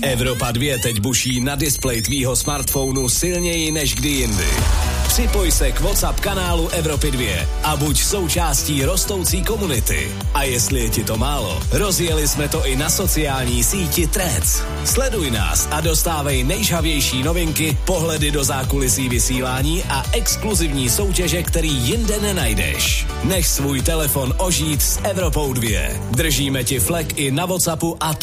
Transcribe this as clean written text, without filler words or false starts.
Evropa 2 teď buší na displeji tvýho smartphonu silněji než kdy jindy. Připoj se k WhatsApp kanálu Evropy 2 a buď součástí rostoucí komunity. A jestli je ti to málo, rozjeli jsme to i na sociální síti Threads. Sleduj nás a dostávej nejžhavější novinky, pohledy do zákulisí vysílání a exkluzivní soutěže, který jinde nenajdeš. Nech svůj telefon ožít s Evropou 2. Držíme ti flek i na WhatsAppu a